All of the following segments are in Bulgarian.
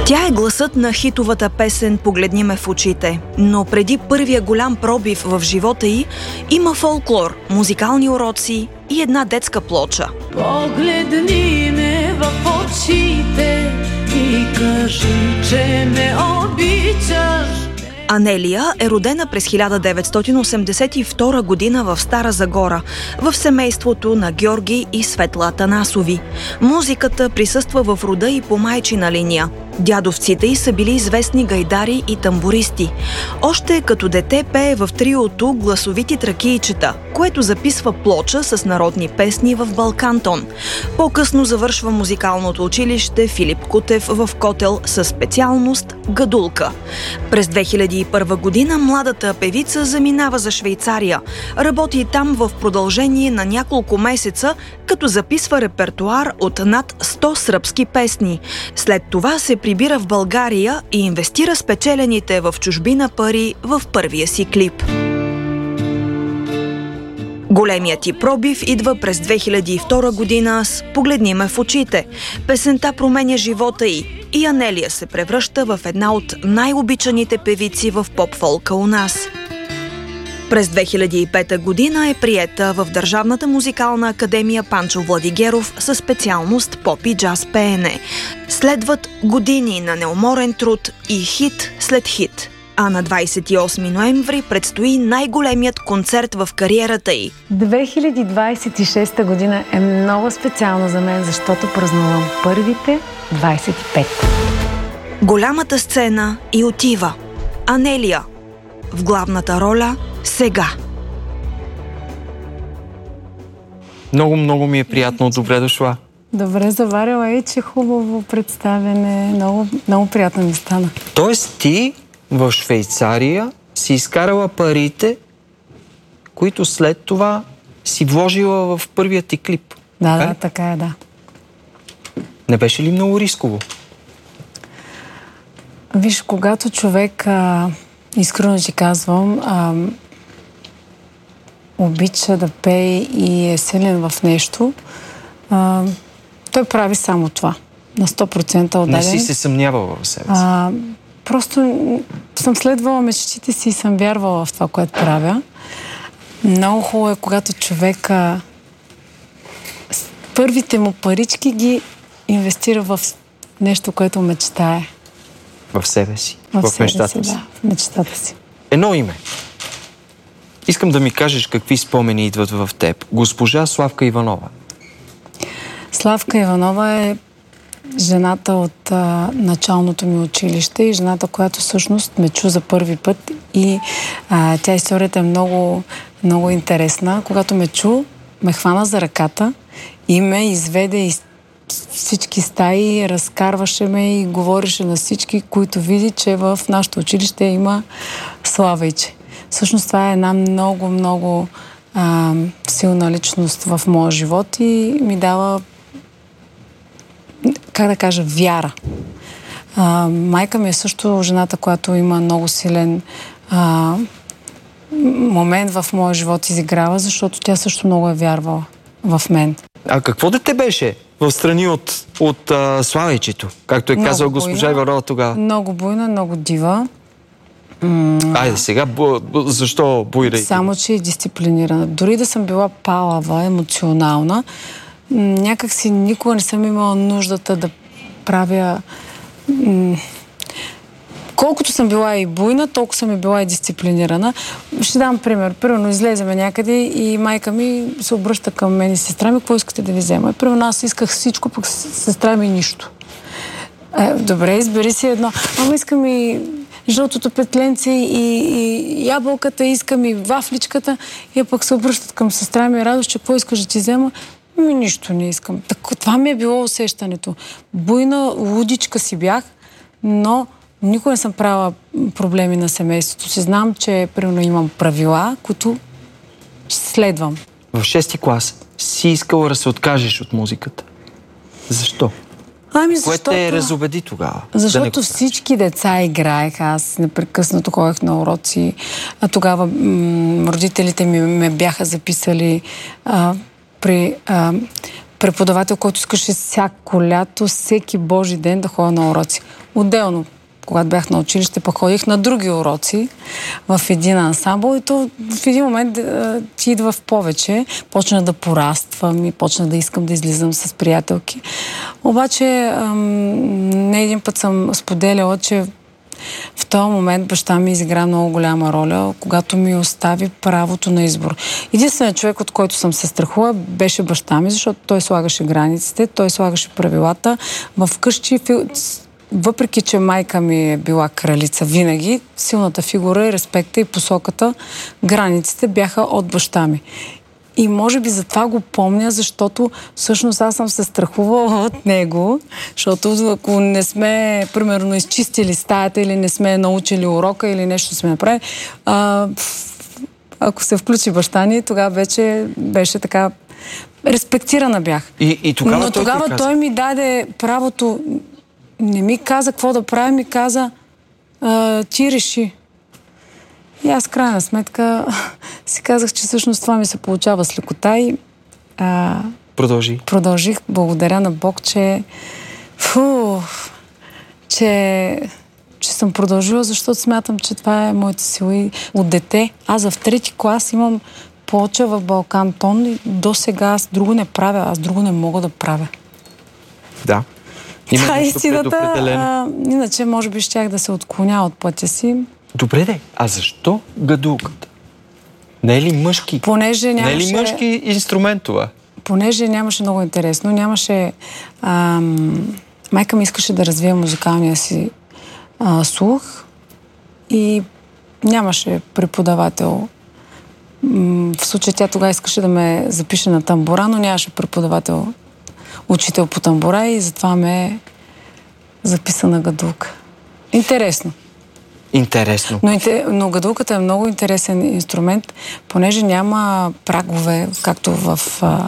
Тя е гласът на хитовата песен "Погледни ме в очите", но преди първия голям пробив в живота й има фолклор, музикални уроци и една детска плоча. Погледни ме в очите и кажи, че ме обичаш. Анелия е родена през 1982 година в Стара Загора, в семейството на Георги и Светла Атанасови. Музиката присъства в рода и по майчина линия. Дядовците й са били известни гайдари и тамбуристи. Още като дете пее в триото "Гласовити тракийчета", което записва плоча с народни песни в Балкантон. По-късно завършва музикалното училище Филип Кутев в Котел със специалност гадулка. През 2001 година младата певица заминава за Швейцария. Работи там в продължение на няколко месеца, като записва репертоар от над 100 сръбски песни. След това се прибира в България и инвестира спечелените в чужбина пари в първия си клип. Големият ти пробив идва през 2002 година с "Погледни ме в очите". Песента променя живота й и Анелия се превръща в една от най-обичаните певици в поп-фолка у нас. През 2005 година е приета в Държавната музикална академия Панчо Владигеров със специалност поп и джаз пеене. Следват години на неуморен труд и хит след хит. А на 28 ноември предстои най-големият концерт в кариерата й. 2026 година е много специална за мен, защото празнувам първите 25. Голямата сцена и отива. Анелия в главната роля сега. Много ми е приятно. Добре дошла. Добре заварила и че хубаво представяне. Много приятно ми стана. Тоест ти в Швейцария си изкарала парите, които след това си вложила в първия ти клип. Да, така е, да. Не беше ли много рисково? Виж, когато човек, искрено ти казвам, обича да пее и е силен в нещо, той прави само това. На 100% отдаден. Не си се съмнявала в себе си? Просто съм следвала мечтите си и съм вярвала в това, което правя. Много хубаво е, когато човека първите му парички ги инвестира в нещо, което мечтае. В себе си? В мечтата си? Да, в мечтата си. Едно име. Искам да ми кажеш какви спомени идват в теб. Госпожа Славка Иванова. Славка Иванова е жената от началното ми училище и жената, която всъщност ме чу за първи път и тя историята е много, много интересна. Когато ме чу, ме хвана за ръката и ме изведе из всички стаи, разкарваше ме и говореше на всички, които види, че в нашето училище има Славейче. Всъщност това е една много, много силна личност в моя живот и ми дава, как да кажа, вяра. Майка ми е също жената, която има много силен момент в моя живот изиграва, защото тя също много е вярвала в мен. А какво дете беше в страни от Славейчето, както е казала госпожа Иванова тогава? Много буйна, много дива. Айде сега, защо буйна? Само, че е дисциплинирана. Дори да съм била палава, емоционална, някак си никога не съм имала нуждата да правя... Колкото съм била и буйна, толкова съм и била и дисциплинирана. Ще дам пример. Примерно излеземе някъде и майка ми се обръща към мен и сестра ми, какво искате да ви взема? Примерно аз исках всичко, пък сестра ми нищо. Добре, избери си едно. Ама искам и жълтото петленце и ябълката, искам и вафличката. И пък се обръщат към сестра ми, радост, че какво искаш да ти взема? Нищо не искам. Това ми е било усещането. Буйна, лудичка си бях, но никога не съм правила проблеми на семейството си. Знам, че примерно имам правила, които следвам. В 6-ти клас си искала да се откажеш от музиката. Защо? Кое те разубеди тогава? Защото всички деца играеха. Аз непрекъснато ходех на уроци. А тогава родителите ми ме бяха записали при преподавател, който искаше всяко лято, всеки божи ден да ходя на уроци. Отделно, когато бях на училище, пък ходих на други уроци в един ансамбъл и то в един момент ти идва в повече. Почна да пораствам и почна да искам да излизам с приятелки. Обаче не един път съм споделяла, че в този момент баща ми изигра много голяма роля, когато ми остави правото на избор. Единственият човек, от който съм се страхувала, беше баща ми, защото той слагаше границите, той слагаше правилата. Вкъщи, въпреки че майка ми е била кралица винаги, силната фигура и респекта и посоката, границите бяха от баща ми. И може би затова го помня, защото всъщност аз съм се страхувала от него, защото ако не сме, примерно, изчистили стаята или не сме научили урока или нещо сме направили, ако се включи баща ни, тогава вече беше така респектирана бях. И тогава но тогава той ми даде правото, не ми каза какво да правя, ми каза ти реши. И аз, крайна сметка, си казах, че всъщност това ми се получава с лекота и продължих. Благодаря на Бог, че съм продължила, защото смятам, че това е моята сила и от дете. Аз в 3-ти клас имам плоча в Балкан тон и до сега аз друго не правя, аз друго не мога да правя. Да. Това е истината. Иначе, може би, щях да се отклоня от пътя си. Добре де, а защо гадулката? Не е ли мъжки? Понеже нямаше... Не е ли мъжки инструмент това? Понеже нямаше много интересно, нямаше... майка ми искаше да развие музикалния си слух и нямаше преподавател. В случай тя тогава искаше да ме запише на тамбура, но нямаше преподавател, учител по тамбура и затова ме записа на гадулка. Интересно. Интересно. Но гадулката е много интересен инструмент, понеже няма прагове, както в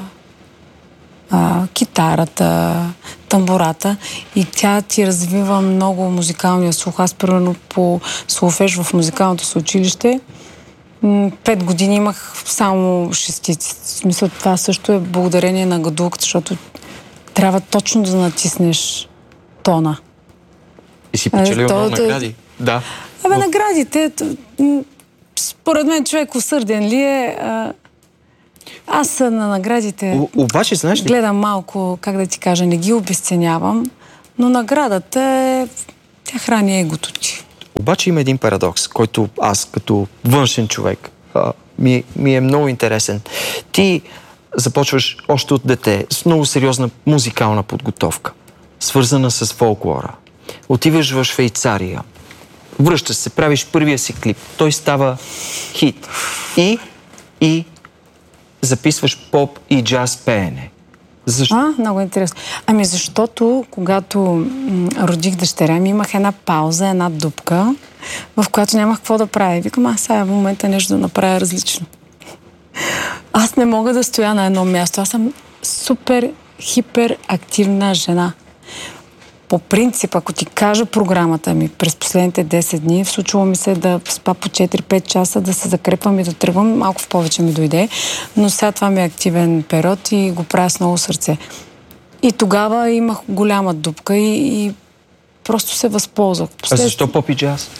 китарата, тамбурата, и тя ти развива много музикалния слух. Аз, примерно, по солфеж в музикалното си училище 5 години имах само шестици. В смисъл, това също е благодарение на гадулката, защото трябва точно да натиснеш тона. И си печелил много награди. Да. Наградите, според мен човек усърден ли е? Аз на наградите обаче, знаеш ли, гледам малко, как да ти кажа, не ги обесценявам, но наградата тя храни егото ти. Обаче има един парадокс, който аз като външен човек ми е много интересен. Ти започваш още от дете с много сериозна музикална подготовка, свързана с фолклора. Отиваш в Швейцария, връщаш се, правиш първия си клип, той става хит и записваш поп и джаз пеене. Защо? Много интересно. Защото когато родих дъщеря ми, имах една пауза, една дупка, в която нямах какво да правя. Викам, сега в момента нещо да направя различно. Аз не мога да стоя на едно място. Аз съм супер хиперактивна жена. По принцип, ако ти кажа програмата ми през последните 10 дни, случило ми се да спа по 4-5 часа, да се закрепвам и да тръгвам, малко в повече ми дойде, но сега това ми е активен период и го правя с много сърце. И тогава имах голяма дупка и просто се възползвах. А защо поп и джаз?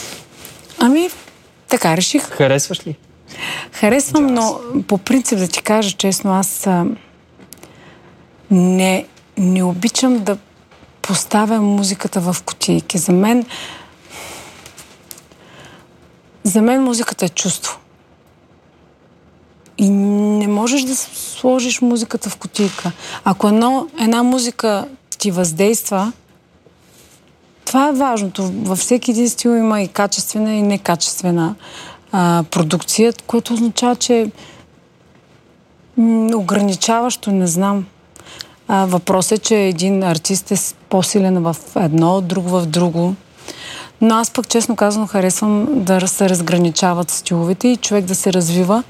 Така реших. Харесваш ли? Харесвам, но по принцип, да ти кажа честно, аз не обичам да поставя музиката в кутийки. За мен музиката е чувство. И не можеш да сложиш музиката в кутийка. Ако една музика ти въздейства, това е важното. Във всеки един стил има и качествена, и некачествена продукция, което означава, че ограничаващо, не знам. Въпросът е, че един артист е по-силен в едно, друг в друго. Но аз пък, честно казано, харесвам да се разграничават стиловете и човек да се развива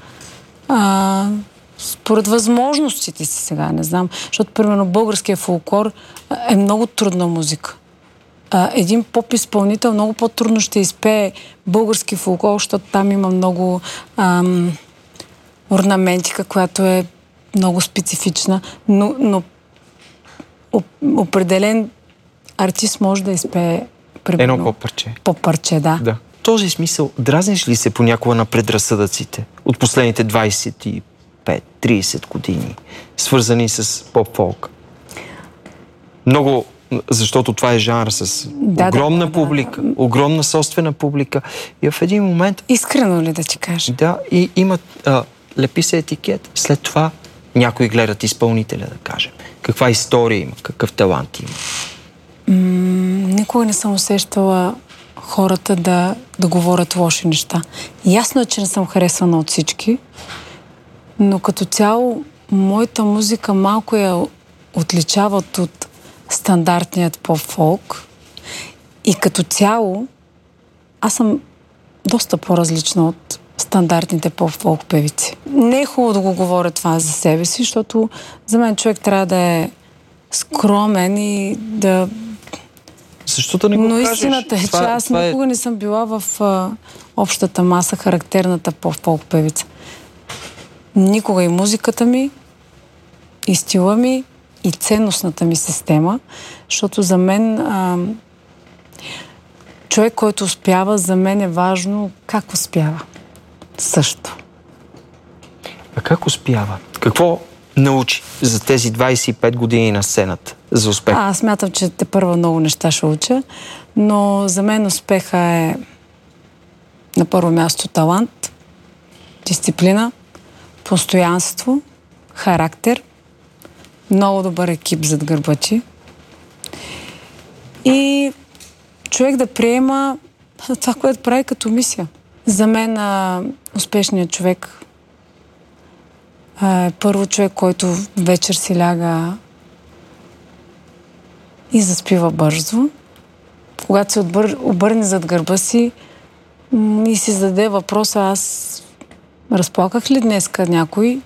според възможностите си сега, не знам. Защото, примерно, българския фолклор е много трудна музика. Един поп-изпълнител много по-трудно ще изпее български фолклор, защото там има много орнаментика, която е много специфична, но определен артист може да изпее едно по-парче. По-парче, да. В този смисъл, дразниш ли се понякога на предразсъдъците от последните 25-30 години, свързани с поп-фолк? Много, защото това е жанр с огромна публика, огромна собствена публика. И в един момент... Искрено ли да ти кажа? Да, и имат... лепи се етикет. След това някои гледат изпълнителя, да кажем. Каква история има, какъв талант има. Никога не съм усещала хората да говорят лоши неща. Ясно е, че не съм харесвана от всички, но като цяло моята музика малко я отличават от стандартният поп-фолк и като цяло аз съм доста по-различна от стандартните поп-фолк певици. Не е хубаво да го говоря това за себе си, защото за мен човек трябва да е скромен и да... Защо да не го кажеш? Но истината е, че аз никога не съм била в общата маса характерната поп-фолк певица. Никога и музиката ми, и стила ми, и ценностната ми система, защото за мен човек, който успява, за мен е важно как успява. Също. А как успява? Какво научи за тези 25 години на сцената за успех? Аз смятам, че тепърва много неща ще уча, но за мен успеха е на първо място талант, дисциплина, постоянство, характер, много добър екип зад гърба ти и човек да приема това, което прави като мисия. За мен успешният човек е първо човек, който вечер си ляга и заспива бързо. Когато се обърне зад гърба си и си зададе въпроса, аз разплаках ли днеска някой,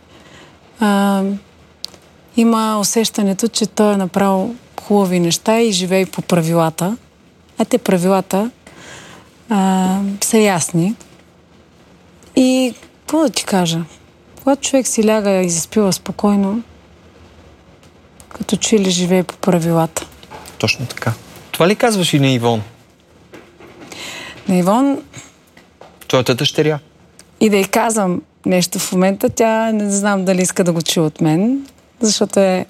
има усещането, че той е направил хубави неща и живее по правилата. А те правилата са ясни. И какво да ти кажа? Когато човек си ляга и заспива спокойно, като че ли живее по правилата. Точно така. Това ли казваш и на Ивон? На Ивон... Твоята дъщеря. И да й казвам нещо в момента, тя не знам дали иска да го чуе от мен, защото е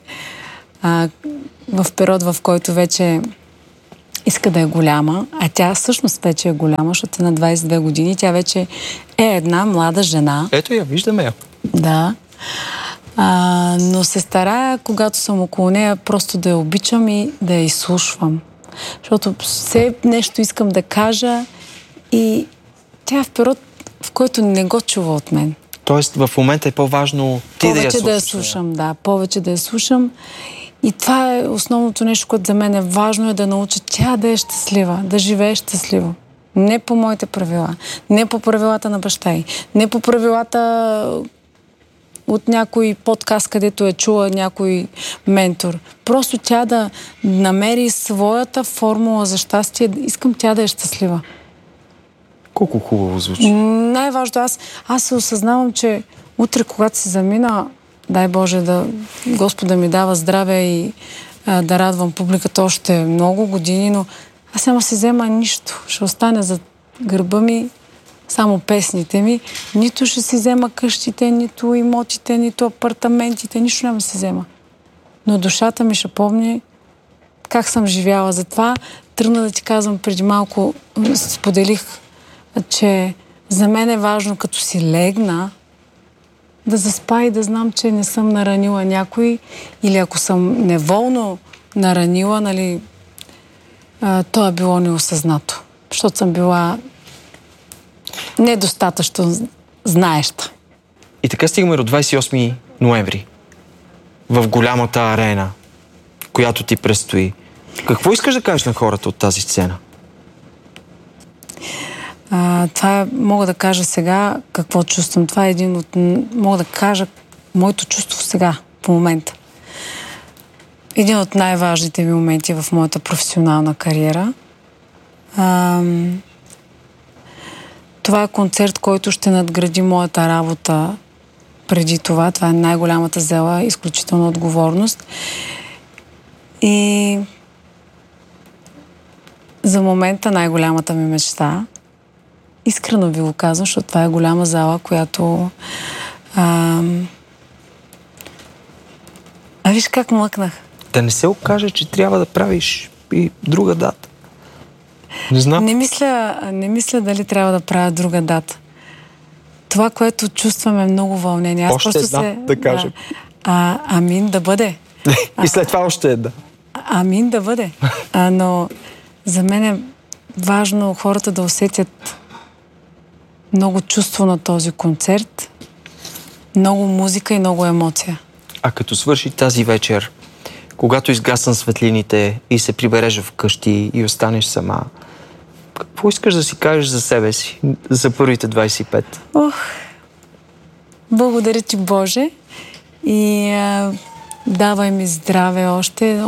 в период, в който вече иска да е голяма, а тя всъщност вече е голяма, защото е на 22 години, тя вече е една млада жена. Ето я, виждаме я. Да. Но се старая, когато съм около нея, просто да я обичам и да я изслушвам. Защото все нещо искам да кажа и тя е в период, в който не го чува от мен. Тоест в момента е по-важно ти да я слушаш. Повече да я слушам, да. Повече да я слушам. И това е основното нещо, което за мен е важно, е да науча тя да е щастлива, да живее щастливо. Не по моите правила. Не по правилата на баща й. Не по правилата от някой подкаст, където е чула някой ментор. Просто тя да намери своята формула за щастие. Искам тя да е щастлива. Колко хубаво звучи. Най-важно, аз се осъзнавам, че утре, когато си замина, дай Боже да Господа ми дава здраве и да радвам публиката още много години, но аз няма си взема нищо. Ще остане зад гърба ми само песните ми. Нито ще си взема къщите, нито имотите, нито апартаментите, нищо няма си взема. Но душата ми ще помни как съм живяла. Затова тръгна да ти казвам преди малко, споделих, че за мен е важно, като си легна, да заспа и да знам, че не съм наранила някой, или ако съм неволно наранила, нали, то е било неосъзнато. Защото съм била недостатъчно знаеща. И така стигаме до 28 ноември. В голямата арена, която ти предстои. Какво искаш да кажеш на хората от тази сцена? Това мога да кажа сега какво чувствам. Това е един от... Мога да кажа моето чувство сега, в момента. Един от най-важните ми моменти в моята професионална кариера. Това е концерт, който ще надгради моята работа преди това. Това е най-голямата зала, изключителна отговорност. И за момента най-голямата ми мечта, искрено ви го казвам, защото това е голяма зала, която... виж как млъкнах. Да не се окаже, че трябва да правиш и друга дата. Не знам. Не мисля дали трябва да правя друга дата. Това, което чувствам, е много вълнение. Аз още една, да кажем. Амин да бъде. И след това още една. Амин да бъде. Но за мен е важно хората да усетят много чувство на този концерт, много музика и много емоция. А като свърши тази вечер, когато изгасна светлините и се прибереш вкъщи и останеш сама, какво искаш да си кажеш за себе си, за първите 25? Благодаря ти, Боже, и давай ми здраве още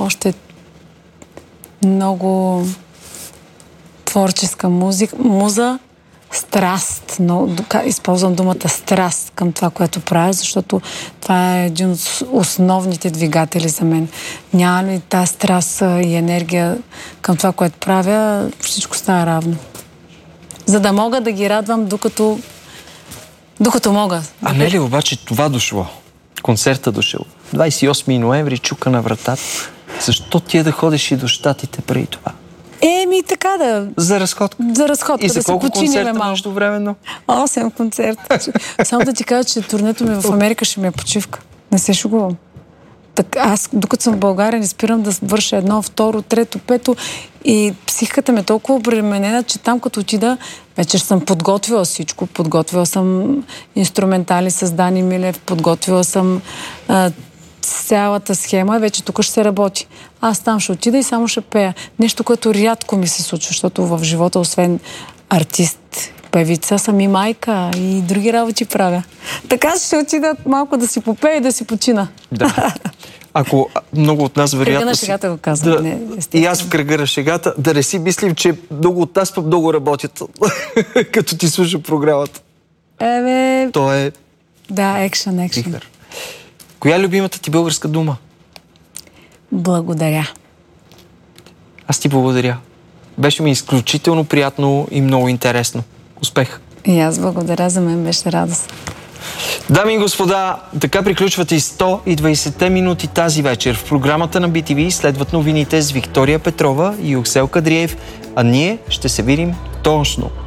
много творческа муза, страст, но използвам думата страст към това, което правя, защото това е един от основните двигатели за мен. Няма ли тази страст и енергия към това, което правя, всичко става равно. За да мога да ги радвам докато мога. А не ли обаче това дошло? Концерта дошъл. 28 ноември, чука на вратата. Защо ти да ходиш и до Щатите преди това? Така да... За разходка. За разходка, и за да се колко концерта малко. междувременно? 8 концерта. Само да ти кажа, че турнето ми в Америка ще ми е почивка. Не се шугувам. Аз, докато съм в България, не спирам да върша 1, 2, 3, 5 и психиката ми е толкова обременена, че там като отида, вече съм подготвила всичко. Подготвила съм инструментали с Дани Милев, подготвила съм цялата схема и вече тук ще се работи. Аз там ще отида и само ще пея. Нещо, което рядко ми се случва, защото в живота, освен артист, певица, съм и майка и други работи правя. Така ще отида малко да си попея и да си почина. Да. Ако много от нас вероятно... Кръга на шегата го казвам. И аз в кръга на шегата, да не си мислим, че много от нас пък много работят, като ти слуша програмата. То е... Да, екшън. Коя е любимата ти българска дума? Благодаря. Аз ти благодаря. Беше ми изключително приятно и много интересно. Успех! И аз благодаря, за мен беше радост. Дами и господа, така приключват и 120-те минути тази вечер. В програмата на BTV следват новините с Виктория Петрова и Юксел Кадриев, а ние ще се видим точно